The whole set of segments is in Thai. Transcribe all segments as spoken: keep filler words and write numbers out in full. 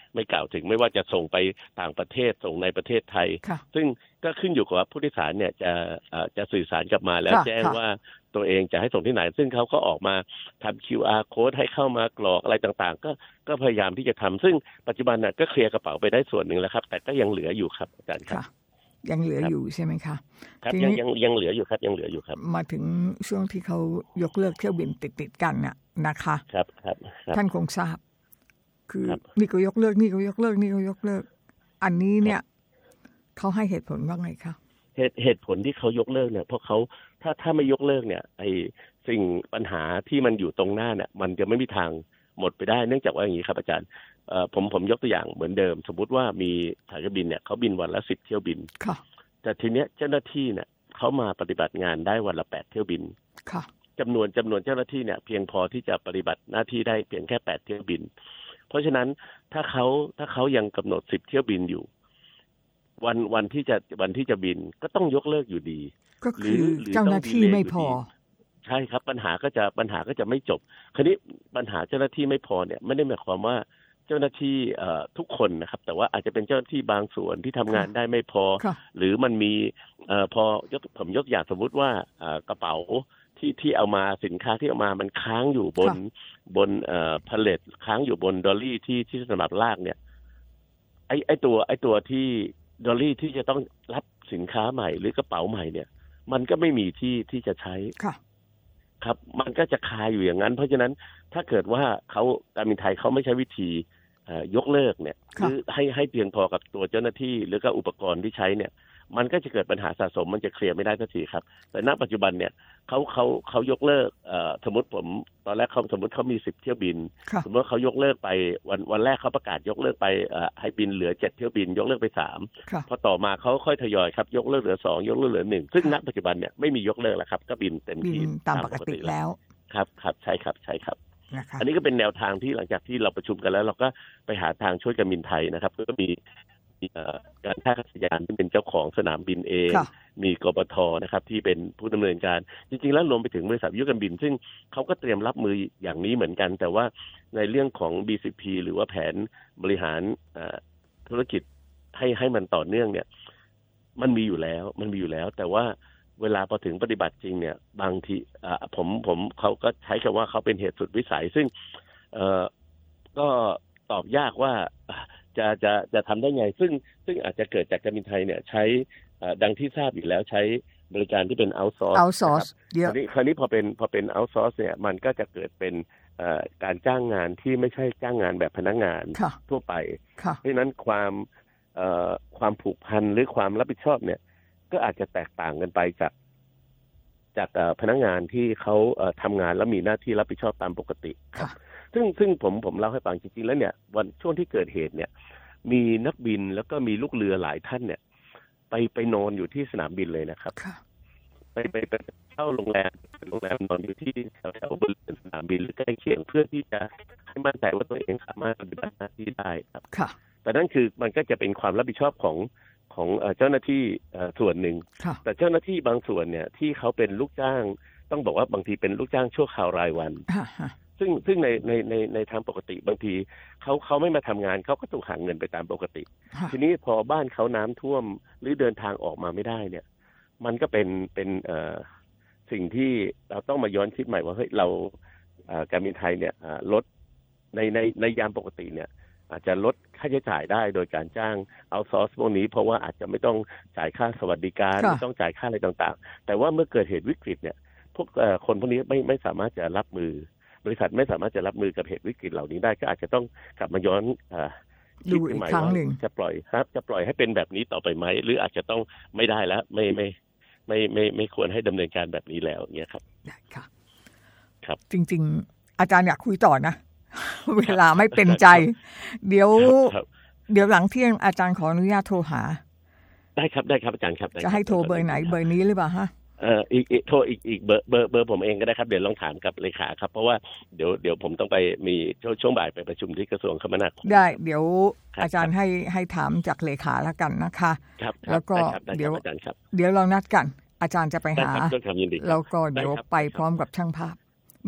ไม่กล่าวถึงไม่ว่าจะส่งไปต่างประเทศส่งในประเทศไทยซึ่งก็ขึ้นอยู่กับว่าผู้โดยสารเนี่ยจะจะสื่อสารกลับมาแล้วแจ้งว่าตัวเองจะให้ส่งที่ไหนซึ่งเขาก็ออกมาทำ คิว อาร์ code ให้เข้ามากรอกอะไรต่างๆก็ก็พยายามที่จะทำซึ่งปัจจุบันน่ะก็เคลียร์กระเป๋าไปได้ส่วนหนึ่งแล้วครับแต่ก็ยังเหลืออยู่ครับอาจารย์ครับยังเหลืออยู่ใช่ไหมคะครับยังยังยังเหลืออยู่ครับยังเหลืออยู่ครับมาถึงช่วงที่เขายกเลิกเที่ยวบินติดๆกันน่ะนะคะครับครับท่านคงทราบคือนี่ก็ยกเลิกนี่ก็ยกเลิกนี่ก็ยกเลิกอันนี้เนี่ยเขาให้เหตุผลว่าไงคะเหตุเหตุผลที่เขายกเลิกเนี่ยเพราะเขาถ้าถ้าไม่ยกเลิกเนี่ยไอ้สิ่งปัญหาที่มันอยู่ตรงหน้าเนี่ยมันจะไม่มีทางหมดไปได้เนื่องจากว่าอย่างนี้ครับอาจารย์เอ่อผมผมยกตัวอย่างเหมือนเดิมสมมุติว่ามีสายการบินเนี่ยเขาบินวันละสิบเที่ยวบินค่ะแต่ทีเนี้ยเจ้าหน้าที่เนี่ยเขามาปฏิบัติงานได้วันละแปดเที่ยวบินค่ะจำนวนจำนวนเจ้าหน้าที่เนี่ยเพียงพอที่จะปฏิบัติหน้าที่ได้เพียงแค่แปดเที่ยวบินเพราะฉะนั้นถ้าเขาถ้าเขายังกำหนดสิบเที่ยวบินอยู่วันวันที่จะวันที่จะบินก็ต้องยกเลิกอยู่ดีก็คือเจ้าหน้าที่ไม่พอใช่ครับปัญหาก็จะปัญหาก็จะไม่จบคราวนี้ปัญหาเจ้าหน้าที่ไม่พอเนี่ยไม่ได้หมายความว่าเจ้าหน้าที่ทุกคนนะครับแต่ว่าอาจจะเป็นเจ้าหน้าที่บางส่วนที่ทำงานได้ไม่พอหรือมันมีพอยกผมยกอย่างสมมุติว่ากระเป๋าที่ที่เอามาสินค้าที่เอามามันค้างอยู่บนบนเอ่อพาเลทค้างอยู่บนดอลลี่ที่ที่สำหรับลากเนี่ยไอ้ไอ้ตัวไอ้ตัวที่ดอลลี่ที่จะต้องรับสินค้าใหม่หรือกระเป๋าใหม่เนี่ยมันก็ไม่มีที่ที่จะใช้ครับมันก็จะคาอยู่อย่างนั้นเพราะฉะนั้นถ้าเกิดว่าเขาการบินไทยเขาไม่ใช้วิธียกเลิกเนี่ยคือให้ให้เพียงพอกับตัวเจ้าหน้าที่หรือก็อุปกรณ์ที่ใช้เนี่ยมันก็จะเกิดปัญหาสะสมมันจะเคลียร์ไม่ได้สักทีครับแต่ณปัจจุบันเนี่ยเขาเขาเขายกเลิกสมมติผมตอนแรกเขาสมมติเขามีสิบเที่ยวบินสมมติเขายกเลิกไปวันวันแรกเขาประกาศยกเลิกไปให้บินเหลือเจ็ดเที่ยวบินยกเลิกไปสามพอต่อมาเขาค่อยทยอยครับยกเลิกเหลือสองยกเลิกเหลือหนึ่งซึ่งณปัจจุบันเนี่ยไม่มียกเลิกแล้วครับก็บินเต็มที่ตามปกติแล้วครับครับใช่ครับใช่ครับอันนี้ก็เป็นแนวทางที่หลังจากที่เราประชุมกันแล้วเราก็ไปหาทางช่วยการบินไทยนะครับก็มีการท่าอากาศยานที่เป็นเจ้าของสนามบินเองมีกปทนะครับที่เป็นผู้ดำเนินการจริงๆแล้วรวมไปถึงบริษัทวิทยุการบินซึ่งเขาก็เตรียมรับมืออย่างนี้เหมือนกันแต่ว่าในเรื่องของ บี ซี พี หรือว่าแผนบริหารธุรกิจให้ให้มันต่อเนื่องเนี่ยมันมีอยู่แล้วมันมีอยู่แล้วแต่ว่าเวลาพอถึงปฏิบัติจริงเนี่ยบางทีผมผมเขาก็ใช้คำว่าเขาเป็นเหตุสุดวิสัยซึ่งก็ตอบยากว่าจะจะจะทำได้ไงซึ่งซึ่งอาจจะเกิดจากการบินไทยเนี่ยใช้ดังที่ทราบอยู่แล้วใช้บริการที่เป็น outsource outsource คราวนี้คราวนี้พอเป็นพอเป็น outsource เนี่ยมันก็จะเกิดเป็นการจ้างงานที่ไม่ใช่จ้างงานแบบพนักงานทั่วไปเพราะฉะนั้นความความผูกพันหรือความรับผิดชอบเนี่ยก็อาจจะแตกต่างกันไปจากจากพนักงานที่เขาทำงานแล้วมีหน้าที่รับผิดชอบตามปกติครับซึ่งซึ่งผมผมเล่าให้ฟังจริงๆแล้วเนี่ยวันช่วงที่เกิดเหตุเนี่ยมีนักบินแล้วก็มีลูกเรือหลายท่านเนี่ยไปไปนอนอยู่ที่สนามบินเลยนะครับไปไปไปเข้าโรงแรมโรงแรมนอนอยู่ที่แถวแถวบริเวณสนามบินหรือใกล้เคียงเพื่อที่จะให้มั่นใจว่าตัวเองสามารถปฏิบัติหน้าที่ได้ครับแต่นั่นคือมันก็จะเป็นความรับผิดชอบของของเจ้าหน้าที่ส่วนหนึ่งแต่เจ้าหน้าที่บางส่วนเนี่ยที่เขาเป็นลูกจ้างต้องบอกว่าบางทีเป็นลูกจ้างชั่วคราวรายวันซึ่งซึ่งในในในในทางปกติบางทีเขาเขาไม่มาทำงานเขาก็ต้องหาเงินไปตามปกติทีนี้พอบ้านเขาน้ำท่วมหรือเดินทางออกมาไม่ได้เนี่ยมันก็เป็นเป็นเอ่อสิ่งที่เราต้องมาย้อนคิดใหม่ว่าเฮ้ยเราการบินไทยเนี่ยลดในในในยามปกติเนี่ยอาจจะลดค่าใช้จ่ายได้โดยการจ้างเอาซอร์สพวกนี้เพราะว่าอาจจะไม่ต้องจ่ายค่าสวัสดิการไม่ต้องจ่ายค่าอะไรต่างๆแต่ว่าเมื่อเกิดเหตุวิกฤตเนี่ยพวกคนพวกนี้ไม่ไม่สามารถจะรับมือบริษัทไม่สามารถจะรับมือกับเหตุวิกฤตเหล่านี้ได้ก็อาจจะต้องกลับมาย้อนดูอีกครั้งหนึ่งจะปล่อยครับจะปล่อยให้เป็นแบบนี้ต่อไปไหมหรืออาจจะต้องไม่ได้แล้วไม่ไม่ไม่ไม่ไม่ควรให้ดำเนินการแบบนี้แล้วเนี่ยครับได้ค่ะครับจริงๆอาจารย์อยากคุยต่อนะเวลาไม่เป็นใจเดี๋ยวเดี๋ยวหลังเที่ยงอาจารย์ขออนุญาตโทรหาได้ครับได้ครับอาจารย์ครับจะให้โทรเบอร์ไหนเบอร์นี้หรือเปล่าฮะเอ่ออีกโทรอีกอีกเบอร์เบอร์เบอร์ผมเองก็ได้ครับเดี๋ยวลองถามกับเลขาครับเพราะว่าเดี๋ยวเดี๋ยวผมต้องไปมีช่วงบ่ายไปประชุมที่กระทรวงคมนาคมได้เดี๋ยวอาจารย์ให้ให้ถามจากเลขาแล้วกันนะคะแล้วก็เดี๋ยวเดี๋ยวเรานัดกันอาจารย์จะไปหาแล้วก็เดี๋ยวไปพร้อมกับช่างภาพ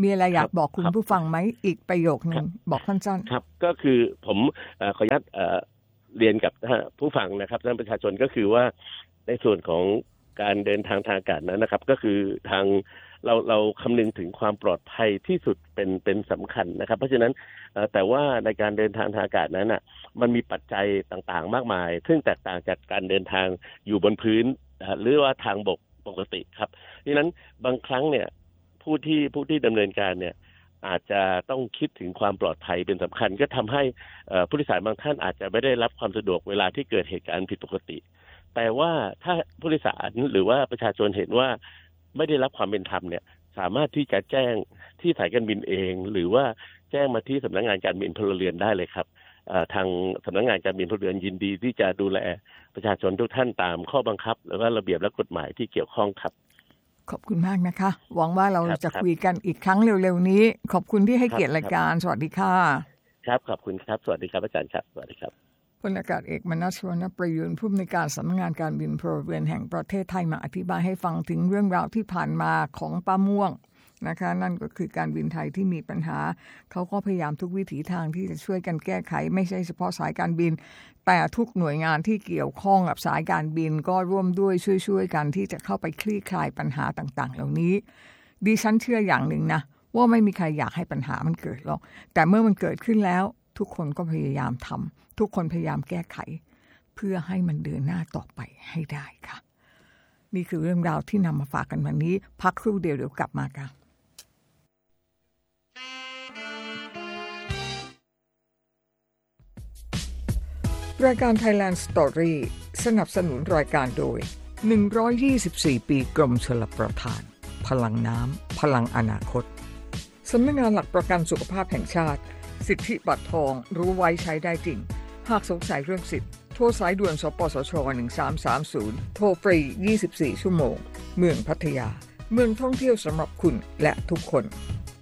มีอะไรอยากบอกคุณผู้ฟังไหมอีกประโยคนึงบอกสั้นๆครับก็คือผมขออนุญาตเรียนกับผู้ฟังนะครับท่านประชาชนก็คือว่าในส่วนของการเดินทางทางอากาศนั้นนะครับก็คือทางเราเราคำนึงถึงความปลอดภัยที่สุดเป็นเป็นสำคัญนะครับเพราะฉะนั้นแต่ว่าในการเดินทางทางอากาศนั้นอ่ะมันมีปัจจัยต่างๆมากมายซึ่งแตกต่างจากการเดินทางอยู่บนพื้นหรือว่าทางบกปกติครับดังนั้นบางครั้งเนี่ยผู้ที่ผู้ที่ดำเนินการเนี่ยอาจจะต้องคิดถึงความปลอดภัยเป็นสำคัญก็ทำให้ผู้โดยสารบางท่านอาจจะไม่ได้รับความสะดวกเวลาที่เกิดเหตุการณ์ผิดปกติแต่ว่าถ้าผู้โดยสารหรือว่าประชาชนเห็นว่าไม่ได้รับความเป็นธรรมเนี่ยสามารถที่จะแจ้งที่สายการบินเองหรือว่าแจ้งมาที่สำนักงานการบินพลเรือนได้เลยครับทางสำนักงานการบินพลเรือนยินดีที่จะดูแลประชาชนทุกท่านตามข้อบังคับหรือว่าระเบียบและกฎหมายที่เกี่ยวข้องครับขอบคุณมากนะคะหวังว่าเราจะคุยกันอีกครั้งเร็วๆนี้ขอบคุณที่ให้เกียรติรายการสวัสดีค่ะครับขอบคุณครับสวัสดีครับอาจารย์ครับสวัสดีครับพลอากาศเอกมนัส วรรณประยูรผู้อำนวยการสำนักงานการบินพลเรือนแห่งประเทศไทยมาอธิบายให้ฟังถึงเรื่องราวที่ผ่านมาของป้าม่วงนะคะนั่นก็คือการบินไทยที่มีปัญหาเขาก็พยายามทุกวิถีทางที่จะช่วยกันแก้ไขไม่ใช่เฉพาะสายการบินแต่ทุกหน่วยงานที่เกี่ยวข้องกับสายการบินก็ร่วมด้วยช่วยๆกันที่จะเข้าไปคลี่คลายปัญหาต่างๆเหล่านี้ดิฉันเชื่ออย่างหนึ่งนะว่าไม่มีใครอยากให้ปัญหามันเกิดหรอกแต่เมื่อมันเกิดขึ้นแล้วทุกคนก็พยายามทำทุกคนพยายามแก้ไขเพื่อให้มันเดินหน้าต่อไปให้ได้ค่ะนี่คือเรื่องราวที่นำมาฝากกันวันนี้พักครู่เดียวเดี๋ยวกลับมาค่ะรายการ Thailand Story สนับสนุนรายการโดยหนึ่งร้อยยี่สิบสี่ปีกรมชลประทานพลังน้ำพลังอนาคตสำนักงานหลักประกันสุขภาพแห่งชาติสิทธิบัตรทองรู้ไว้ใช้ได้จริงหากสงสัยเรื่องสิทธิ์โทรสายด่วนสปสชหนึ่งสามสามศูนย์โทรฟรียี่สิบสี่ชั่วโมงเมืองพัทยาเมืองท่องเที่ยวสำหรับคุณและทุกคน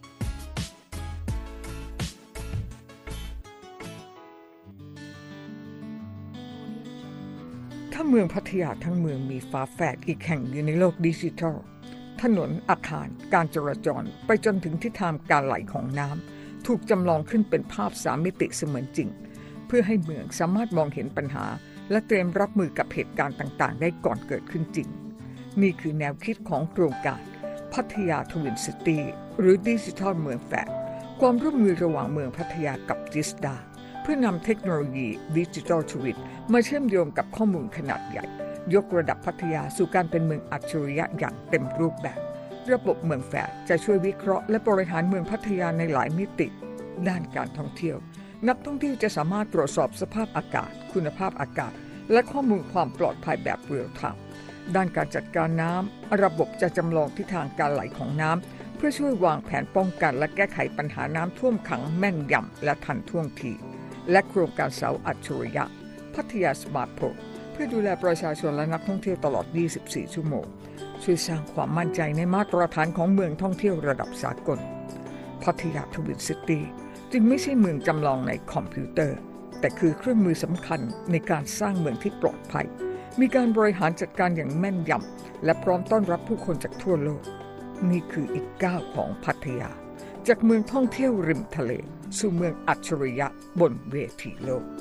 ถ้าเมืองพัทยาทั้งเมืองมีฝาแฝดอีกแห่งอยู่ในโลกดิจิทัลถนนอาคารการจราจรไปจนถึงทิศทางการไหลของน้ำถูกจำลองขึ้นเป็นภาพสามมิติเสมือนจริงเพื่อให้เมืองสามารถมองเห็นปัญหาและเตรียมรับมือกับเหตุการณ์ต่างๆได้ก่อนเกิดขึ้นจริงนี่คือแนวคิดของโครงการพัทยาทวินซิตี้หรือดิจิทัลเมืองแฝดความร่วมมือระหว่างเมืองพัทยากับจิสดาเพื่อนำเทคโนโลยีดิจิทัลทวินมาเชื่อมโยงกับข้อมูลขนาดใหญ่ยกระดับพัทยาสู่การเป็นเมืองอัจฉริยะอย่างเต็มรูปแบบระบบเมืองแฝดจะช่วยวิเคราะห์และบริหารเมืองพัทยาในหลายมิติด้านการท่องเที่ยวนักท่องเที่ยวจะสามารถตรวจสอบสภาพอากาศคุณภาพอากาศและข้อมูลความปลอดภัยแบบเรียลไทม์ด้านการจัดการน้ำระบบจะจำลองทิศทางการไหลของน้ำเพื่อช่วยวางแผนป้องกันและแก้ไขปัญหาน้ำท่วมขังแม่นยำและทันท่วงทีและโครงการเสาอัจฉริยะพัทยาสมาร์ทโพลเพื่อดูแลประชาชนและนักท่องเที่ยวตลอดยี่สิบสี่ชั่วโมงช่วยสร้างความมั่นใจในมาตรฐานของเมืองท่องเที่ยวระดับสากลพัทยาทวินซิตี้จึงไม่ใช่เมืองจำลองในคอมพิวเตอร์แต่คือเครื่องมือสำคัญในการสร้างเมืองที่ปลอดภัยมีการบริหารจัดการอย่างแม่นยำและพร้อมต้อนรับผู้คนจากทั่วโลกนี่คืออีกก้าวของพัทยาจากเมืองท่องเที่ยวริมทะเลสู่เมืองอัจฉริยะบนเวทีโลก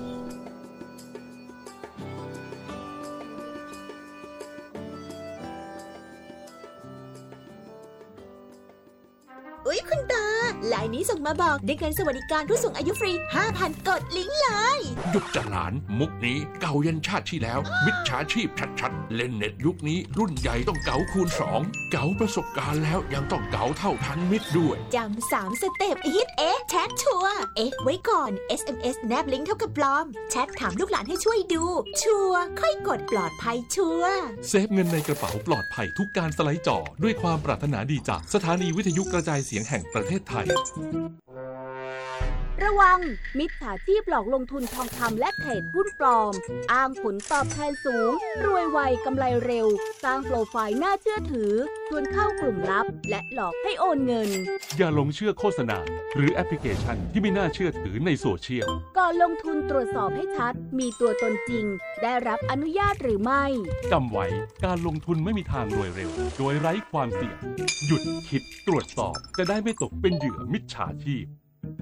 อุ๊ยคุณตาลายนี้ส่งมาบอกได้เงินสวัสดิการผู้สูงอายุฟรี ห้าพัน กดลิงก์เลยหยุดจะหลานมุกนี้เก่ายันชาติที่แล้วมิจฉาชีพชัดๆเล่นเน็ตยุคนี้รุ่นใหญ่ต้องเก๋าคูณสองเก๋าประสบการณ์แล้วยังต้องเก๋าเท่าทันมิตรด้วยจำสามสเต็ปฮิตเอ๊ะแชทชัวร์เอ๊ะไว้ก่อน เอส เอ็ม เอส แนบลิงก์เท่ากับปลอมแชทถามลูกหลานให้ช่วยดูชัวร์ค่อยกดปลอดภัยชัวร์เซฟเงินในกระเป๋าปลอดภัยทุกการสไลด์จอด้วยความปรารถนาดีจากสถานีวิทยุกระจายเสียงแห่งประเทศไทยระวังมิจฉาชีพหลอกลงทุนทองคำและเทรดหุ้นปลอมอ้างผลตอบแทนสูงรวยไวกำไรเร็วสร้างโปรไฟล์น่าเชื่อถือชวนเข้ากลุ่มลับและหลอกให้โอนเงินอย่าหลงเชื่อโฆษณาหรือแอปพลิเคชันที่ไม่น่าเชื่อถือในโซเชียลก่อนลงทุนตรวจสอบให้ชัดมีตัวตนจริงได้รับอนุญาตหรือไม่จำไว้การลงทุนไม่มีทางรวยเร็วโดยไร้ความเสี่ยงหยุดคิดตรวจสอบจะได้ไม่ตกเป็นเหยื่อมิจฉาชีพ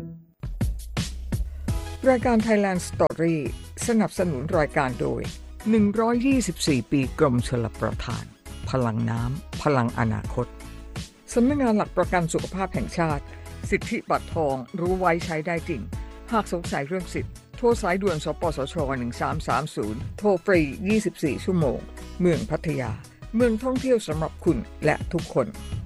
รายการ Thailand Story สนับสนุนรายการโดยหนึ่งร้อยยี่สิบสี่ปีกรมชลประทานพลังน้ำพลังอนาคตสำนักงานหลักประกันสุขภาพแห่งชาติสิทธิบัตรทองรู้ไว้ใช้ได้จริงหากสงสัยเรื่องสิทธิ์โทรสายด่วนสปสชหนึ่งสามสามศูนย์โทรฟรียี่สิบสี่ชั่วโมงเมืองพัทยาเมืองท่องเที่ยวสำหรับคุณและทุกคน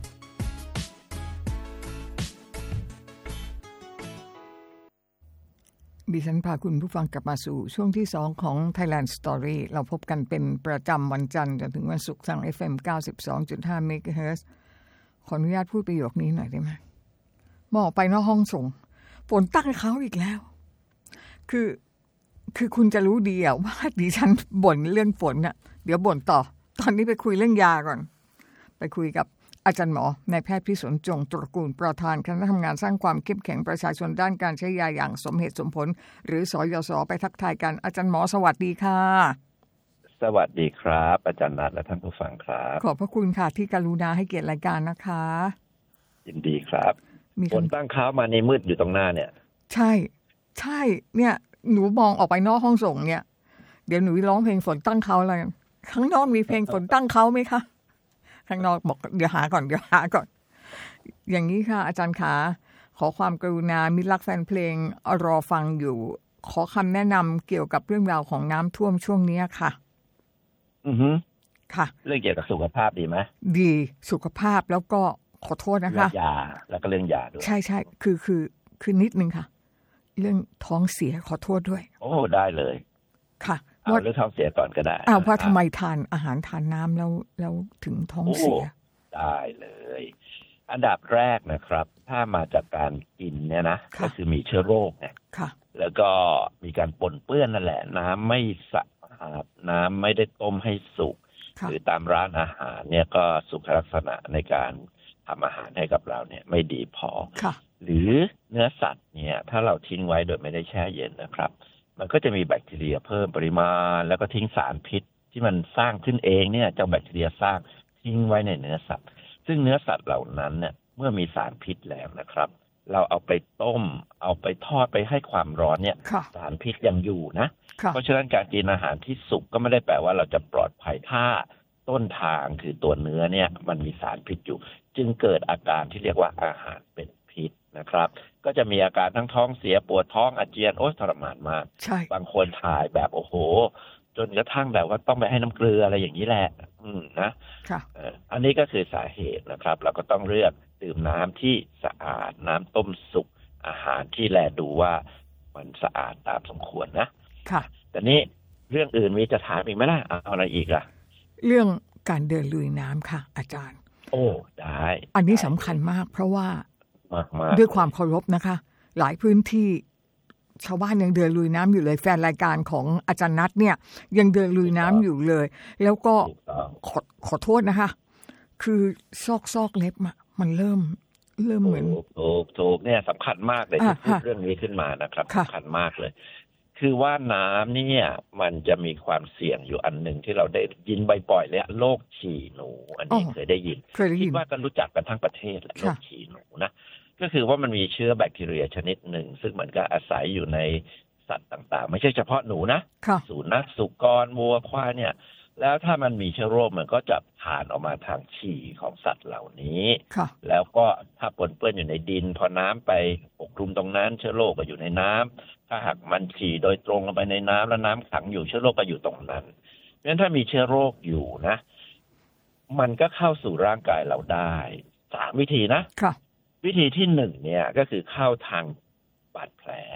ดิฉันพาคุณผู้ฟังกลับมาสู่ช่วงที่สองของ Thailand Story เราพบกันเป็นประจำวันจันทร์จนถึงวันศุกร์ทาง เอฟ เอ็ม เก้าสิบสองจุดห้า เมกะเฮิรตซ์ ขออนุญาตพูดประโยคนี้หน่อยได้ไหมมองไปนอกห้องส่งฝนตั้งเขาอีกแล้วคือคือคุณจะรู้ดีอะว่าดิฉันบ่นเรื่องฝนน่ะเดี๋ยวบ่นต่อตอนนี้ไปคุยเรื่องยาก่อนไปคุยกับอาจารย์หมอนายแพทย์พิศนจงตระกูลประธานคณะทำงานสร้างความเข้มแข็งประชาชนด้านการใช้ยาอย่างสมเหตุสมผลหรือสยศไปทักทายกันอาจารย์หมอสวัสดีค่ะสวัสดีครับอาจารย์นัทและท่านผู้ฟังครับขอบพระคุณค่ะที่กรุณาให้เกียรติรายการนะคะยินดีครับฝนตั้งเค้ามาในมืดอยู่ตรงหน้าเนี่ยใช่ใช่เนี่ยหนูมองออกไปนอกห้องส่งเนี่ยเดี๋ยวหนูร้องเพลงฝนตั้งเขาอะไรข้างนอกมีเพลงฝนตั้งเขาไหมคะข้างนอกบอกเดี๋ยวหาก่อนเดี๋ยวหาก่อนอย่างนี้ค่ะอาจารย์ขาขอความกรุณามิตรรักแฟนเพลงรอฟังอยู่ขอคำแนะนำเกี่ยวกับเรื่องราวของน้ำท่วมช่วงนี้ค่ะอือฮึค่ะเรื่องเกี่ยวกับสุขภาพดีไหมดีสุขภาพแล้วก็ขอโทษนะคะยาแล้วก็เรื่องยาด้วยใช่ใช่คือคือคือนิดนึงค่ะเรื่องท้องเสียขอโทษด้วยโอ้ได้เลยค่ะเอาเรื่องท้องเสียก่อนก็ได้อ้าวว่าทำไมทานอาหารทานน้ำแล้วแล้วถึงท้องเสียได้เลยอันดับแรกนะครับถ้ามาจากการกินเนี่ยนะก็คือมีเชื้อโรคเนี่ยแล้วก็มีการปนเปื้อนนั่นแหละน้ำไม่สะอาดน้ำไม่ได้ต้มให้สุกหรือตามร้านอาหารเนี่ยก็สุขลักษณะในการทำอาหารให้กับเราเนี่ยไม่ดีพอหรือเนื้อสัตว์เนี่ยถ้าเราทิ้งไว้โดยไม่ได้แช่เย็นนะครับมันก็จะมีแบคทีเรียเพิ่มปริมาณแล้วก็ทิ้งสารพิษที่มันสร้างขึ้นเองเนี่ยเจ้าแบคทีเรียสร้างทิ้งไว้ในเนื้อสัตว์ซึ่งเนื้อสัตว์เหล่านั้นเนี่ยเมื่อมีสารพิษแล้วนะครับเราเอาไปต้มเอาไปทอดไปให้ความร้อนเนี่ยสารพิษยังอยู่นะเพราะฉะนั้นการกินอาหารที่สุกก็ไม่ได้แปลว่าเราจะปลอดภัยถ้าต้นทางคือตัวเนื้อเนี่ยมันมีสารพิษอยู่จึงเกิดอาการที่เรียกว่าอาหารเป็นพิษนะครับก็จะมีอาการทั้งท้องเสียปวดท้องอาเจียนโอ๊ยทรมานมากบางคนถ่ายแบบโอ้โหจนกระทั่งแบบว่าต้องไปให้น้ำเกลืออะไรอย่างนี้แหละอืมนะอันนี้ก็คือสาเหตุนะครับเราก็ต้องเลือกดื่มน้ำที่สะอาดน้ำต้มสุกอาหารที่แลดูว่ามันสะอาดตามสมควรนะค่ะแต่นี้เรื่องอื่นมีจะถามอีกไหมล่ะเอาอะไรอีกล่ะเรื่องการเดินลุยน้ำค่ะอาจารย์โอ้ได้อันนี้สำคัญมากเพราะว่าด้วยความเคารพนะคะหลายพื้นที่ชาวบ้านยังเดินลุยน้ำอยู่เลยแฟนรายการของอาจารย์นัทเนี่ยยังเดินลุยน้ำอยู่เลยแล้วก็ขอขอโทษนะคะคือซอกซอกเล็บอะมันเริ่มเริ่มเหมือนถูกถูกเนี่ยสำคัญมากเลยที่พูดเรื่องนี้ขึ้นมานะครับสำคัญมากเลยคือว่าน้ำเนี่ยมันจะมีความเสี่ยงอยู่อันหนึ่งที่เราได้ยินบ่อยๆเลยโรคฉี่หนูอันนี้เคยได้ยินคิดว่าก็รู้จักกันทั้งประเทศแหละโรคฉี่หนูนะก็คือว่ามันมีเชื้อแบคทีเรียชนิดหนึ่งซึ่งมันก็อาศัยอยู่ในสัตว์ต่างๆไม่ใช่เฉพาะหนูนะสุนัขสุกรวัวควายเนี่ยแล้วถ้ามันมีเชื้อโรคมันก็จะผ่านออกมาทางฉี่ของสัตว์เหล่านี้แล้วก็ถ้าปนเปื้อนอยู่ในดินพอน้ำไปปกคลุมตรงนั้นเชื้อโรคก็อยู่ในน้ำถ้าหากมันฉี่โดยตรงลงไปในน้ำแล้วน้ำขังอยู่เชื้อโรคก็อยู่ตรงนั้นเพราะฉะนั้นถ้ามีเชื้อโรคอยู่นะมันก็เข้าสู่ร่างกายเราได้สามวิธีนะวิธีที่หนึ่งเนี่ยก็คือเข้าทางบาดแผล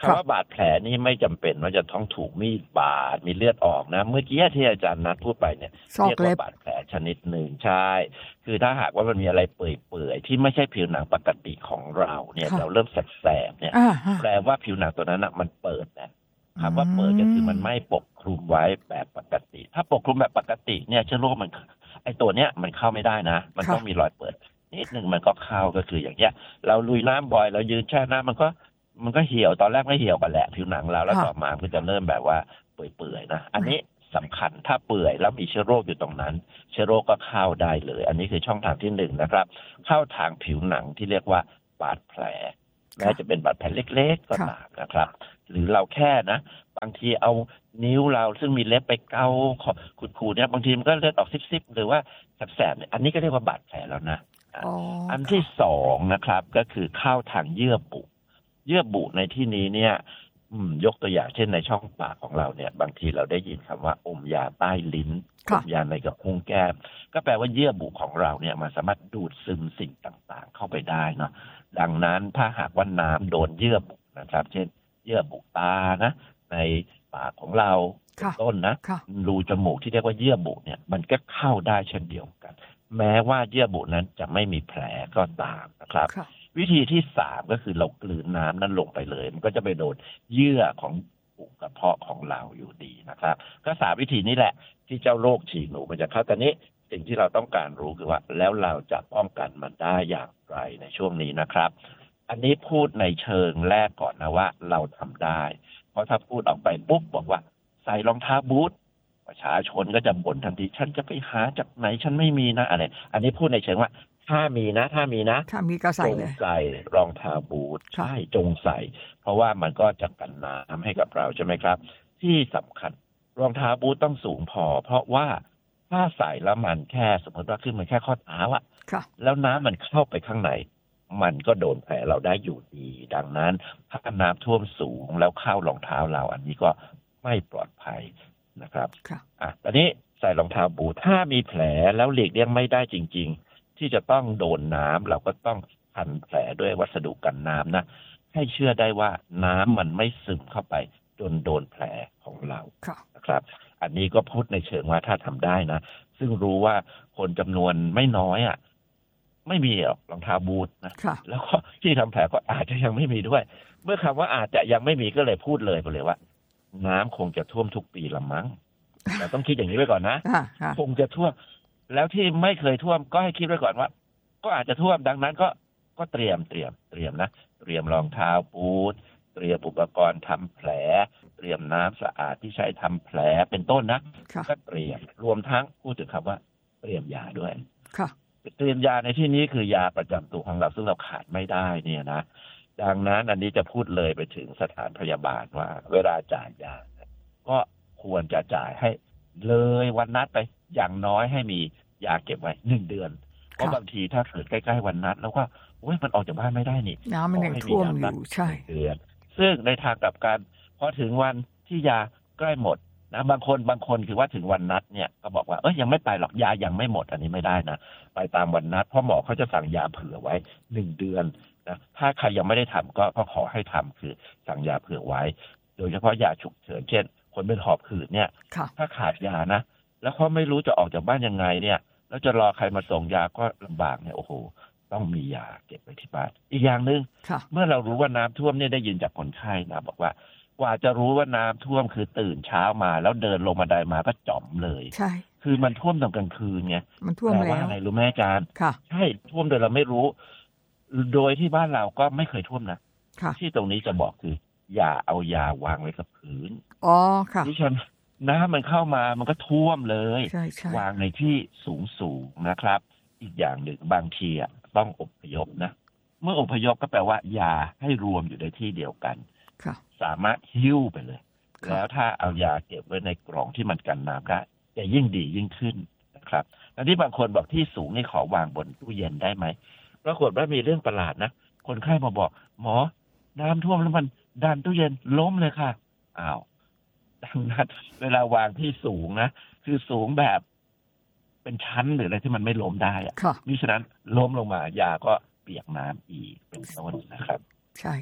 คำว่าบาดแผลนี่ไม่จำเป็นว่าจะต้องถูกมีดบาดมีเลือดออกนะเมื่อกี้ที่อาจารย์นัทพูดไปเนี่ยเรียกว่าบาดแผลชนิดหนึ่งใช่คือถ้าหากว่ามันมีอะไรเปื่อยๆที่ไม่ใช่ผิวหนังปกติของเราเนี่ยเราเริ่มแสบๆเนี่ยแปลว่าผิวหนังตัวนั้นนะมันเปิดนะคำว่าเปิดก็คือมันไม่ปกคลุมไว้แบบปกติถ้าปกคลุมแบบปกติเนี่ยเชื้อโรคมันไอตัวเนี้ยมันเข้าไม่ได้นะมันต้องมีรอยเปิดนิดนึงมันก็เข้าก็คืออย่างเงี้ยเราลุยน้ำบ่อยเรายืนแช่น้ำมันก็มันก็เหี่ยวตอนแรกไม่เหี่ยวกันแหละผิวหนังเราแล้วต่อมามันจะเริ่มแบบว่าเปื่อยๆนะอันนี้สำคัญถ้าเปื่อยแล้วมีเชื้อโรคอยู่ตรงนั้นเชื้อโรคก็เข้าได้เลยอันนี้คือช่องทางที่หนึ่งนะครับเข้าทางผิวหนังที่เรียกว่าบาดแผลแม้จะเป็นบาดแผลเล็กๆก็ตามนะครับหรือเราแค่นะบางทีเอานิ้วเราซึ่งมีเล็บไปเกาขูดๆเนี่ยบางทีมันก็เลือดออกซิบๆหรือว่าแสบๆเนี่ยอันนี้ก็เรียกว่าบาดแผลแล้วนะอันที่สองนะครับก็คือเข้าทางเยื่อบุเยื่อบุในที่นี้เนี่ยยกตัวอย่างเช่นในช่องปากของเราเนี่ยบางทีเราได้ยินคำว่าอมยาใต้ลิ้นอมยาในกระพุ้งแก้มก็แปลว่าเยื่อบุของเราเนี่ยมันสามารถดูดซึมสิ่งต่างๆเข้าไปได้เนาะดังนั้นถ้าหากว่าน้ำโดนเยื่อบุนะครับเช่นเยื่อบุตานะในปากของเราเป็นต้นนะรูจมูกที่เรียกว่าเยื่อบุเนี่ยมันก็เข้าได้เช่นเดียวกันแม้ว่าเยื่อบุนั้นจะไม่มีแผลก็ตามนะครับวิธีที่สามก็คือเรากลืนน้ำนั้นลงไปเลยมันก็จะไปโดนเยื่อของปุกระเพาะของเราอยู่ดีนะครับก็สามวิธีนี้แหละที่เจ้าโรคฉี่หนูมันจะเข้าแต่นี้สิ่งที่เราต้องการรู้คือว่าแล้วเราจะป้องกันมันได้อย่างไรในช่วงนี้นะครับอันนี้พูดในเชิงแรกก่อนนะว่าเราทำได้เพราะถ้าพูดออกไปปุ๊บบอกว่าใส่รองเท้าบูทประชาชนก็จะบ่นทันทีฉันจะไปหาจากไหนฉันไม่มีนะอะไรอันนี้พูดในเชิงว่าถ้ามีนะถ้ามีนะถ้ามีก็ใส่เลยจงใส่รองเท้าบูทใช่จงใส่เพราะว่ามันก็จะกันน้ำให้กับเราใช่ไหมครับที่สำคัญรองเท้าบูทต้องสูงพอเพราะว่าถ้าใส่แล้วมันแค่สมมติว่าขึ้นมันแค่ข้อเท้าอะแล้วน้ำมันเข้าไปข้างในมันก็โดนแผลเราได้อยู่ดีดังนั้นถ้าน้ำท่วมสูงแล้วเข้ารองเท้าเราอันนี้ก็ไม่ปลอดภัยนะครับอ่ะตอนนี้ใส่รองเท้าบูทถ้ามีแผลแล้วหลีกเลี่ยงไม่ได้จริงๆที่จะต้องโดนน้ำเราก็ต้องพันแผลด้วยวัสดุกันน้ำนะให้เชื่อได้ว่าน้ำมันไม่ซึมเข้าไปจนโดนแผลของเรานะครับอันนี้ก็พูดในเชิงว่าถ้าทำได้นะซึ่งรู้ว่าคนจำนวนไม่น้อยอ่ะไม่มีรองเท้าบูทนะแล้วก็ที่ทำแผลก็อาจจะยังไม่มีด้วยเมื่อคำว่าอาจจะยังไม่มีก็เลยพูดเลยไปเลยว่าน้ำคงจะท่วมทุกปีละมั้งเราต้องคิดอย่างนี้ไว้ก่อนนะคงจะท่วมแล้วที่ไม่เคยท่วมก็ให้คิดไว้ก่อนว่าก็อาจจะท่วมดังนั้นก็ก็เตรียมเตรียมเตรียมนะเตรียมรองเท้าบูทเตรียมอุปกรณ์ทำแผลเตรียมน้ำสะอาดที่ใช้ทำแผลเป็นต้นนะก็เตรียมรวมทั้งพูดถึงคำว่าเตรียมยาด้วยเตรียมยาในที่นี้คือยาประจำตัวของเราซึ่งเราขาดไม่ได้เนี่ยนะดังนั้นอันนี้จะพูดเลยไปถึงสถานพยาบาลว่าเวลาจ่ายยาก็ควรจะจ่ายให้เลยวันนัดไปอย่างน้อยให้มียาเก็บไว้หนึ่งเดือนเพราะบางทีถ้าเกิดใกล้ๆวันนัดแล้วก็โอ้ยมันออกจากบ้านไม่ได้นี่น้ำมันยังท่วมอยู่ใช่เดือนซึ่งในทางกลับกันพอถึงวันที่ยาใกล้หมดนะบางคนบางคนคือว่าถึงวันนัดเนี่ยก็บอกว่าเอ้ยยังไม่ไปหรอกยายังไม่หมดอันนี้ไม่ได้นะไปตามวันนัดเพราะหมอเขาจะสั่งยาเผื่อไว้หนึ่งเดือนนะถ้าใครยังไม่ได้ทำก็ก็ขอให้ทำคือสั่งยาเผื่อไว้โดยเฉพาะยาฉุกเฉินเช่นคนเป็นหอบหืดเนี่ยถ้าขาดยานะแล้วเขาไม่รู้จะออกจากบ้านยังไงเนี่ยแล้วจะรอใครมาส่งยาก็ลำบากเนี่ยโอ้โหต้องมียาเก็บไว้ที่บ้านอีกอย่างนึงเมื่อเรารู้ว่าน้ำท่วมเนี่ยได้ยินจากคนไข้นะบอกว่ากว่าจะรู้ว่าน้ำท่วมคือตื่นเช้ามาแล้วเดินลงบันไดมาก็จ่อมเลยใช่คือมันท่วมตอนกลางคืนไงมันท่วมแล้วว่าอะไรรู้ไหมอาจารย์ใช่ท่วมโดยเราไม่รู้โดยที่บ้านเราก็ไม่เคยท่วมนะที่ตรงนี้จะบอกคืออย่าเอายาวางไว้กับพื้นอ๋อค่ะที่ฉันน้ำมันเข้ามามันก็ท่วมเลยวางในที่สูงสูงนะครับอีกอย่างหนึ่งบางทีอ่ะต้องอพยพนะเมื่ออพยพก็แปลว่ายาให้รวมอยู่ในที่เดียวกันสามารถหิ้วไปเลยแล้วถ้าเอายาเก็บไว้ในกล่องที่มันกันน้ำได้จะยิ่งดียิ่งขึ้นนะครับแล้วที่บางคนบอกที่สูงนี่ขอวางบนตู้เย็นได้ไหมปรากฏว่ามีเรื่องประหลาดนะคนไข้มาบอกหมอน้ำท่วมแล้วมันดันตู้เย็นล้มเลยค่ะอ้าวดังนั้นเวลาวางที่สูงนะคือสูงแบบเป็นชั้นหรืออะไรที่มันไม่ล้มได้อะมิฉะนั้นล้มลงมายาก็เปียกน้ำอีกเป็นต้นนะครับใช่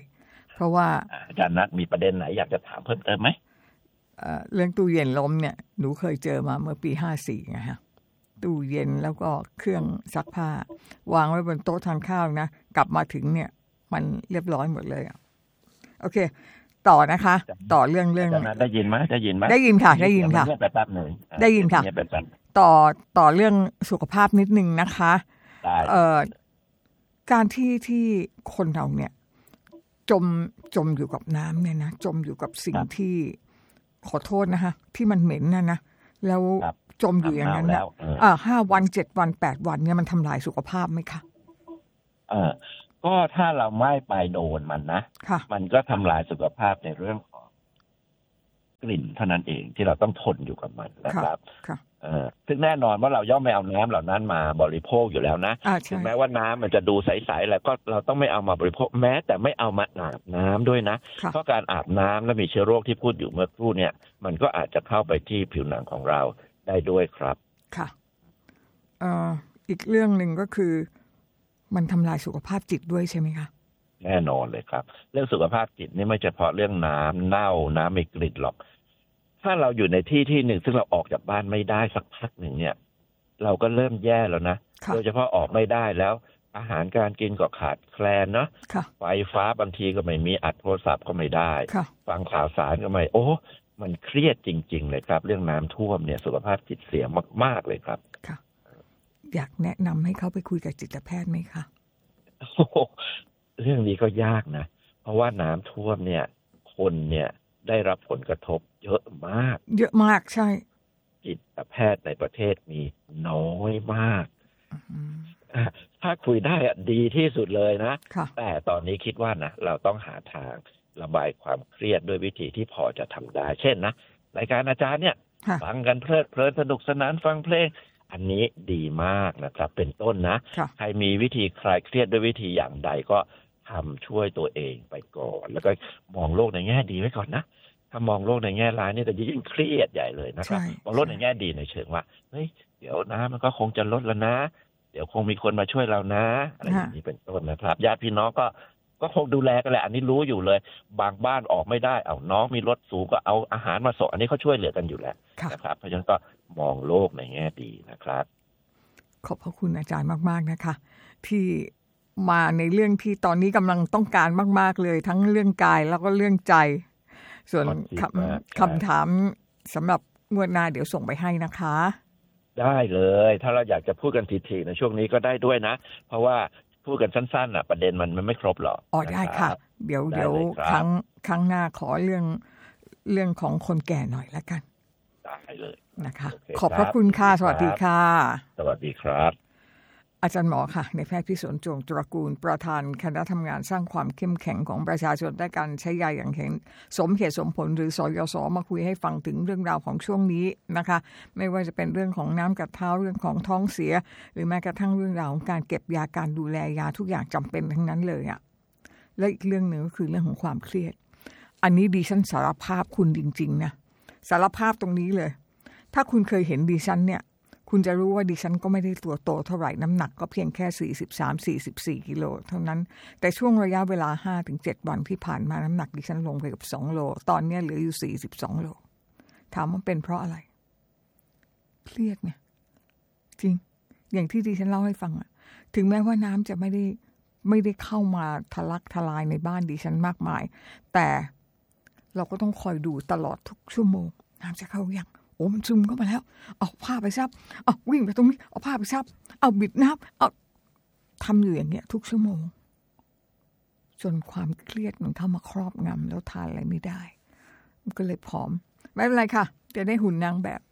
เพราะว่าอาจารย์นัทมีประเด็นไหนอยากจะถามเพิ่มเติมไหมเรื่องตู้เย็นล้มเนี่ยหนูเคยเจอมาเมื่อปีห้าสี่ไงฮะตู้เย็นแล้วก็เครื่องซักผ้าวางไว้บนโต๊ะทานข้าวนะกลับมาถึงเนี่ยมันเรียบร้อยหมดเลยอ่ะโอเคต่อนะคะต่อเรื่องเรื่องได้ยินไหมได้ยินไหมได้ยินค่ะได้ยินค่ะแป๊บหนึ่งได้ยินค่ะต่อต่อเรื่องสุขภาพนิดนึงนะคะเอ่อการที่ที่คนเราเนี่ยจมจมอยู่กับน้ำเนี่ยนะจมอยู่กับสิ่งที่ขอโทษนะคะที่มันเหม็นนะนะแล้วจมอยู่อย่างนั้นนะอ่าห้าวันเจ็ดวันแปดวันเนี่ยมันทำลายสุขภาพไหมคะเออก็ถ้าเราไม่ไปโดนมันนะมันก็ทำลายสุขภาพในเรื่องของกลิ่นเท่านั้นเองที่เราต้องทนอยู่กับมันนะครับเออซึ่งแน่นอนว่าเราย่อมไม่เอาน้ำเหล่านั้นมาบริโภคอยู่แล้วนะถึงแม้ว่าน้ำมันจะดูใสๆแล้วก็เราต้องไม่เอามาบริโภคแม้แต่ไม่เอามาอาบน้ำด้วยนะเพราะการอาบน้ำแล้วมีเชื้อโรคที่พูดอยู่เมื่อครู่เนี่ยมันก็อาจจะเข้าไปที่ผิวหนังของเราได้ด้วยครับค่ะเอ่ออีกเรื่องหนึ่งก็คือมันทำลายสุขภาพจิตด้วยใช่ไหมคะแน่นอนเลยครับเรื่องสุขภาพจิตนี่ไม่เฉพาะเรื่องน้ำเน่าน้ำมีกลิ่นหรอกถ้าเราอยู่ในที่ที่หนึ่งซึ่งเราออกจากบ้านไม่ได้สักพักหนึ่งเนี่ยเราก็เริ่มแย่แล้วนะโดยเฉพาะออกไม่ได้แล้วอาหารการกินก็ขาดแคลนเนาะไฟฟ้าบางทีก็ไม่มีอัดโทรศัพท์ก็ไม่ได้ฟังข่าวสารก็ไม่โอ้มันเครียดจริงๆเลยครับเรื่องน้ำท่วมเนี่ยสุขภาพจิตเสียมากๆเลยครับค่ะอยากแนะนำให้เขาไปคุยกับจิตแพทย์ไหมคะเรื่องนี้ก็ยากนะเพราะว่าน้ำท่วมเนี่ยคนเนี่ยได้รับผลกระทบเยอะมากเยอะมากใช่จิตแพทย์ในประเทศมีน้อยมากถ้าคุยได้อะดีที่สุดเลยนะแต่ตอนนี้คิดว่านะเราต้องหาทางระบายความเครียดด้วยวิธีที่พอจะทำได้เช่นนะรายการอาจารย์เนี่ยฟังกันเพลิดเพลินสนุกสนานฟังเพลงอันนี้ดีมากนะครับเป็นต้นนะใครมีวิธีคลายเครียดด้วยวิธีอย่างใดก็ทำช่วยตัวเองไปก่อนแล้วก็มองโลกในแง่ดีไว้ก่อนนะถ้ามองโลกในแง่ร้ายนี่จะยิ่งเครียดใหญ่เลยนะครับมองโลกในแง่ดีในเชิงว่าเฮ้ยเดี๋ยวน้ำมันก็คงจะลดแล้วนะเดี๋ยวคงมีคนมาช่วยเรานะอะไรอย่างนี้เป็นต้นนะครับญาติพี่น้องก็ก็คงดูแลกันแหละอันนี้รู้อยู่เลยบางบ้านออกไม่ได้เอาน้องมีรถสูงก็เอาอาหารมาส่งอันนี้เขาช่วยเหลือกันอยู่แล้วนะครับเพราะฉะนั้นก็มองโลกในแง่ดีนะครับขอบพระคุณอาจารย์มากๆนะคะที่มาในเรื่องที่ตอนนี้กำลังต้องการมากๆเลยทั้งเรื่องกายแล้วก็เรื่องใจส่วนคำคำถามสำหรับงวดหน้าเดี๋ยวส่งไปให้นะคะได้เลยถ้าเราอยากจะพูดกันทีๆในช่วงนี้ก็ได้ด้วยนะเพราะว่าพูดกันสั้นๆอ่ะประเด็นมันมันไม่ครบหรอกอ๋อได้ค่ะเดี๋ยวเดี๋ยวครั้งครั้งหน้าขอเรื่องเรื่องของคนแก่หน่อยละกันได้เลยนะคะขอบพระคุณค่ะสวัสดีค่ะสวัสดีครับอาจารย์หมอค่ะในแพทย์พิศนจงตระกูลประธานคณะทำงานสร้างความเข้มแข็งของประชาชนด้านการใช้ยาอย่างเห็นสมเหตุสมผลหรือสยศมาคุยให้ฟังถึงเรื่องราวของช่วงนี้นะคะไม่ว่าจะเป็นเรื่องของน้ำกัดเท้าเรื่องของท้องเสียหรือแม้กระทั่งเรื่องราวของการเก็บยาการดูแลยาทุกอย่างจำเป็นทั้งนั้นเลยอ่ะและอีกเรื่องหนึ่งก็คือเรื่องของความเครียดอันนี้ดิฉันสารภาพคุณจริงๆนะสารภาพตรงนี้เลยถ้าคุณเคยเห็นดิฉันเนี่ยคุณจะรู้ว่าดิฉันก็ไม่ได้ตัวโตเท่าไหร่น้ำหนักก็เพียงแค่สี่สิบสาม สี่สิบสี่กิโลเท่านั้นแต่ช่วงระยะเวลา ห้าถึงเจ็ด วันที่ผ่านมาน้ำหนักดิฉันลงไปกับสองโลตอนนี้เหลืออยู่สี่สิบสองโลถามว่าเป็นเพราะอะไรเครียดไงจริงอย่างที่ดิฉันเล่าให้ฟังอะถึงแม้ว่าน้ำจะไม่ได้ไม่ได้เข้ามาทะลักทลายในบ้านดิฉันมากมายแต่เราก็ต้องคอยดูตลอดทุกชั่วโมงน้ำจะเข้ายังโอ้มันซึมเข้ามาแล้วเอาผ้าไปซับเอาวิ่งไปตรงนี้เอาผ้าไปซับเอาบิดน้ำเอาทำอยู่อย่างเงี้ยทุกชั่วโมงจนความเครียดมันเข้ามาครอบงำแล้วทานอะไรไม่ได้มันก็เลยผอมไม่เป็นไรค่ะจะได้หุ่นนางแบบ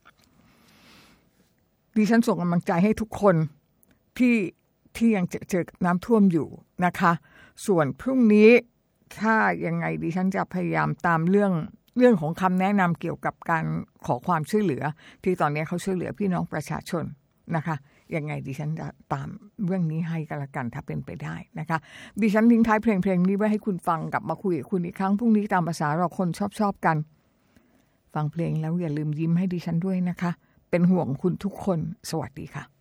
ดิฉันส่งกำลังใจให้ทุกคนที่ที่ยังเจอเจอน้ำท่วมอยู่นะคะส่วนพรุ่งนี้ถ้ายังไงดิฉันจะพยายามตามเรื่องเรื่องของคำแนะนำเกี่ยวกับการขอความช่วยเหลือที่ตอนนี้เขาช่วยเหลือพี่น้องประชาชนนะคะยังไงดิฉันจะตามเรื่องนี้ให้กันละกันถ้าเป็นไปได้นะคะดิฉันทิ้งท้ายเพลงเพลงนี้ไว้ให้คุณฟังกลับมาคุยกับคุณอีกครั้งพรุ่งนี้ตามภาษาเราคนชอบชอบกันฟังเพลงแล้วอย่าลืมยิ้มให้ดิฉันด้วยนะคะเป็นห่วงคุณทุกคนสวัสดีค่ะ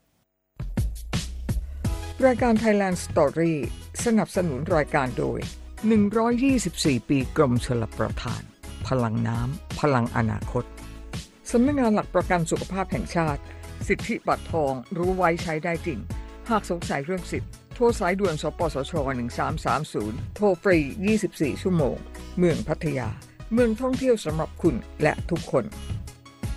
รายการ Thailand Story สนับสนุนรายการโดยหนึ่งร้อยยี่สิบสี่ ปีกรมชลประทานพลังน้ำพลังอนาคตสำนักงานหลักประกันสุขภาพแห่งชาติสิทธิบัตรทองรู้ไว้ใช้ได้จริงหากสงสัยเรื่องสิทธิ์โทรสายด่วนสปสชหนึ่งสามสามศูนย์โทรฟรียี่สิบสี่ชั่วโมงเมืองพัทยาเมืองท่องเที่ยวสำหรับคุณและทุกคน